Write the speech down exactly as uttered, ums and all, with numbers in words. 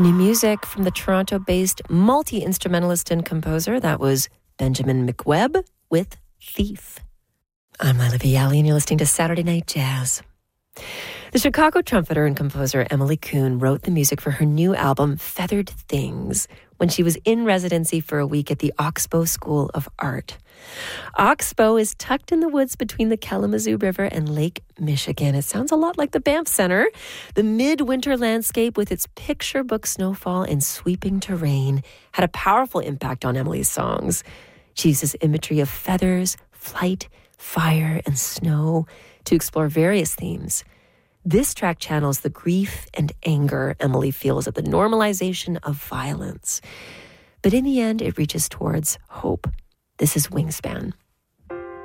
New music from the Toronto-based multi-instrumentalist and composer. That was Benjamin McWebb with Thief. I'm Lila Vialli, and you're listening to Saturday Night Jazz. The Chicago trumpeter and composer Emily Kuhn wrote the music for her new album, Feathered Things, when she was in residency for a week at the Oxbow School of Art. Oxbow is tucked in the woods between the Kalamazoo River and Lake Michigan. It sounds a lot like the Banff Center. The midwinter landscape with its picture book snowfall and sweeping terrain had a powerful impact on Emily's songs. She uses imagery of feathers, flight, fire, and snow to explore various themes. This track channels the grief and anger Emily feels at the normalization of violence. But in the end, it reaches towards hope. This is Wingspan.